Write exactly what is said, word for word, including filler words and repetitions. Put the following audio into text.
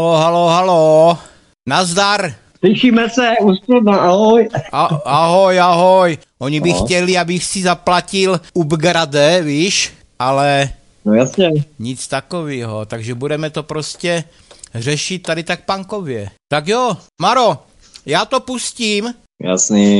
Halo, halo, halo. Nazdar. Slyšíme se, Ústředna, ahoj. A, ahoj, ahoj. Oni by No. chtěli, abych si zaplatil Upgrade, víš, ale No jasně. nic takového, takže budeme to prostě řešit tady tak punkově. Tak jo, Maro, já to pustím. Jasný.